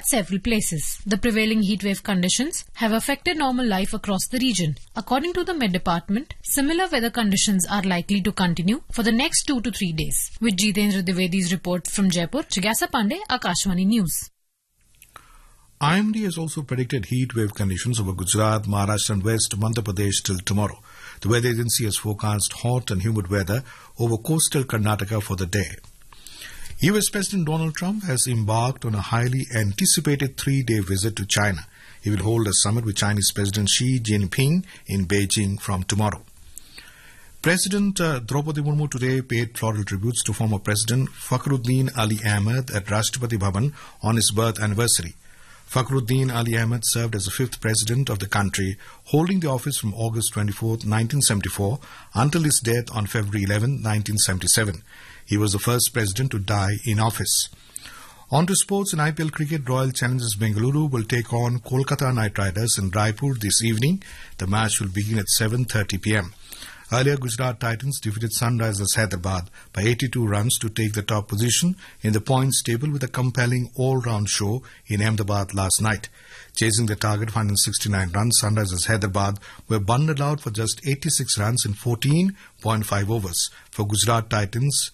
several places. The prevailing heatwave conditions have affected normal life across the region. According to the Met Department, similar weather conditions are likely to continue for the next 2 to 3 days. With Jitendra Dwivedi's report from Jaipur, Jigyasa Pandey, Akashvani News. IMD has also predicted heat wave conditions over Gujarat, Maharashtra and West Madhya Pradesh till tomorrow. The weather agency has forecast hot and humid weather over coastal Karnataka for the day. US President Donald Trump has embarked on a highly anticipated 3-day visit to China. He will hold a summit with Chinese President Xi Jinping in Beijing from tomorrow. President Draupadi Murmu today paid floral tributes to former President Fakhruddin Ali Ahmed at Rashtrapati Bhavan on his birth anniversary. Fakhruddin Ali Ahmed served as the 5th president of the country, holding the office from August 24, 1974 until his death on February 11, 1977. He was the first president to die in office. On to sports. In IPL cricket, Royal Challengers Bengaluru will take on Kolkata Knight Riders in Raipur this evening. The match will begin at 7:30 p.m. Earlier, Gujarat Titans defeated Sunrisers Hyderabad by 82 runs to take the top position in the points table with a compelling all-round show in Ahmedabad last night. Chasing the target of 169 runs, Sunrisers Hyderabad were bundled out for just 86 runs in 14.5 overs. For Gujarat Titans,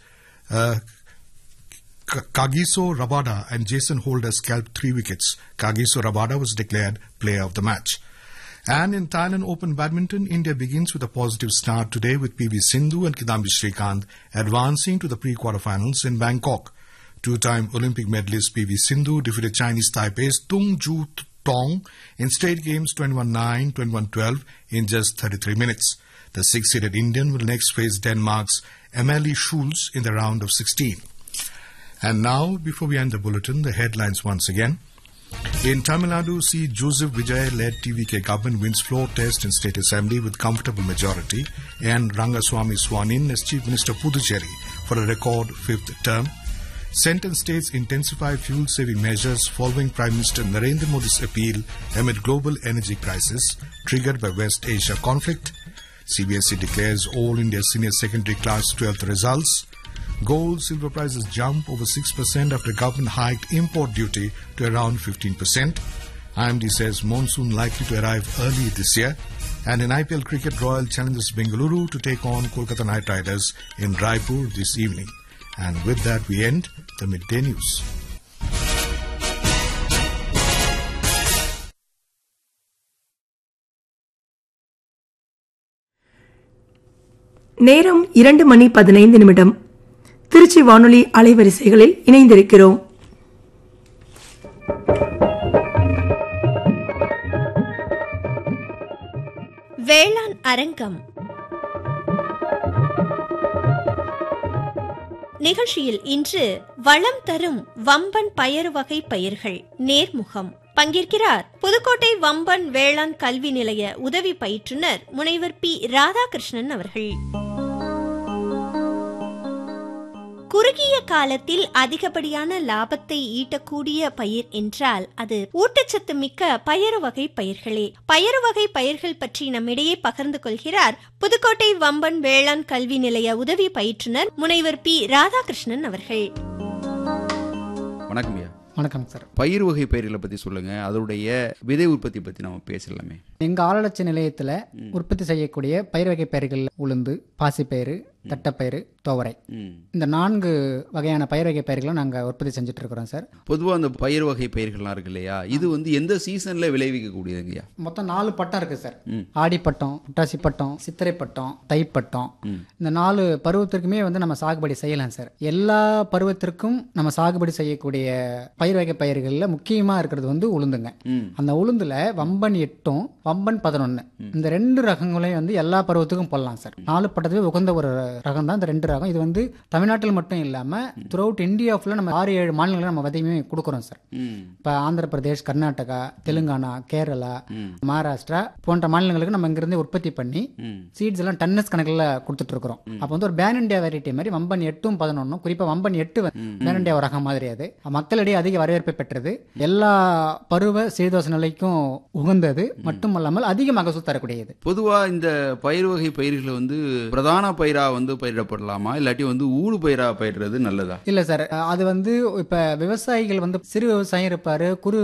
Kagiso Rabada and Jason Holder scalped 3 wickets. Kagiso Rabada was declared player of the match. And in Thailand Open Badminton, India begins with a positive start today with PV Sindhu and Kidambi Srikanth advancing to the pre-quarterfinals in Bangkok. 2-time Olympic medalist PV Sindhu defeated Chinese Taipei's Tung Ju Tong in straight games 21-9, 21-12 in just 33 minutes. The 6-seeded Indian will next face Denmark's Amalie Schulz in the round of 16. And now, before we end the bulletin, the headlines once again. In Tamil Nadu, C. Joseph Vijay-led TVK government wins floor test in State Assembly with comfortable majority, and Rangaswamy sworn in as Chief Minister Puducherry for a record 5th term. Centre states intensify fuel-saving measures following Prime Minister Narendra Modi's appeal amid global energy crisis triggered by West Asia conflict. CBSE declares all India Senior Secondary Class 12th results. Gold, silver prices jump over 6% after government hiked import duty to around 15%. IMD says monsoon likely to arrive early this year. And in IPL cricket, Royal Challengers Bengaluru to take on Kolkata Knight Riders in Raipur this evening. And with that, we end the Midday News. நேரம் 2:15 திருச்சி வானொலி அலைவரிசைகளில் இணைந்திருக்கிறோம். வேளாண் அரங்கம் நிகழ்ச்சியில் இன்று வளம் தரும் வம்பன் பயறு வகை பயிர்கள் நேர்முகம். பங்கேற்கிறார் புதுக்கோட்டை வம்பன் வேளாண் கல்வி நிலைய உதவி பயிற்றுனர் முனைவர் பி. ராதாகிருஷ்ணன் அவர்கள். குறுகிய காலத்தில் அதிகப்படியான லாபத்தை ஈட்டக்கூடிய பயிர் என்றால் அது ஊட்டச்சத்து மிக்க பயறு வகை பயிர்களே. பயறு வகை பயிர்கள் பற்றி நம்மிடையே பகிர்ந்து கொள்கிறார் புதுக்கோட்டை வம்பன் வேளாண் கல்வி நிலைய உதவி பயிற்றுனர் முனைவர் பி. ராதாகிருஷ்ணன் அவர்கள். வணக்கம் ஐயா. வணக்கம் சார். பயிர் வகை பயிர்களை பற்றி சொல்லுங்க, அதோடைய விதை உற்பத்தி பற்றி நம்ம பேசலாமே. எங்கள் ஆராய்ச்சி நிலையத்தில் உற்பத்தி செய்யக்கூடிய பயிர் வகை பயிர்கள் உளுந்து, பாசிப்பயிறு, தட்டைப்பயிறு, துவரை, இந்த 4 வகையான பயிர் வகை பயிர்களை நாங்கள் உற்பத்தி செஞ்சுட்டு இருக்கிறோம் சார். பொதுவாக அந்த பயிர் வகை பயிர்கள்லாம் இருக்கு இல்லையா, இது எந்த சீசன்ல விளைவிக்கக்கூடியதுங்கய்யா? மொத்தம் 4 பட்டம் இருக்கு சார். ஆடிப்பட்டம், புட்டாசி பட்டம், சித்திரை பட்டம், தைப்பட்டம். இந்த 4 பருவத்திற்குமே நம்ம சாகுபடி செய்யலாம் சார். எல்லா பருவத்திற்கும் நம்ம சாகுபடி செய்யக்கூடிய பயிர் வகை பயிர்களில் முக்கியமாக இருக்கிறது உளுந்துங்க. அந்த உளுந்துல வம்பன் 8, வம்பன் 11 இந்த 2 ரகங்களையும் எல்லா பருவத்துக்கும் போடலாம் சார். 4 பட்டத்துக்கு உகந்த ஒரு ரகம் தான் இந்த 2 ரகம். இது தமிழ்நாட்டில் மட்டும் இல்லாமல் த்ரூ அவுட் இந்தியா ஃபுல்லாக நம்ம 6-7 மாநிலங்களில் நம்ம விதையுமே கொடுக்குறோம் சார். இப்போ ஆந்திர பிரதேஷ், கர்நாடகா, தெலுங்கானா, கேரளா, மகாராஷ்டிரா போன்ற மாநிலங்களுக்கு நம்ம இங்கிருந்து உற்பத்தி பண்ணி சீட்ஸ் எல்லாம் டன்னஸ் கணக்கில் கொடுத்துட்டு இருக்கிறோம். அப்போ ஒரு பேன் இண்டியா வெரைட்டி மாதிரி வம்பன் 8, 11 குறிப்பாக வம்பன் 8 பேன் இண்டியா ரகம் மாதிரி அது மக்களிடையே அதிக வரவேற்பை பெற்றது. எல்லா பருவ சீதோஷ நிலைக்கும் உகந்தது மட்டுமல்லாமல் அதிக மகசூல் தரக்கூடியது. பொதுவாக இந்த பயிர் வகை பயிர்களை பிரதான பயிரா பயிரிடப்படலாமா, இல்லாட்டி ஊடு பயிரா பயிரிடுறது நல்லதா? இல்ல சார், அது இப்ப விவசாயிகள் சிறு விவசாயம் இருப்பாரு, குறு